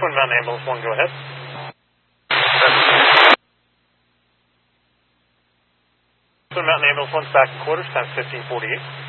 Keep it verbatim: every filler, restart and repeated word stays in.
Twin Mountain Ambulance one, go ahead. Twin Mountain Ambulance one's back in quarters, time fifteen forty-eight.